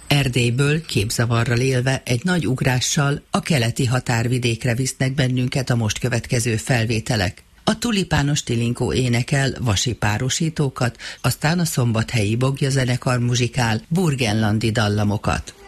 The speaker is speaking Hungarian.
Erdélyből képzavarral élve egy nagy ugrással a keleti határvidékre visznek bennünket a most következő felvételek. A Tulipános Tilinkó énekel vasi párosítókat, aztán a Szombathelyi Bogja zenekar muzsikál burgenlandi dallamokat.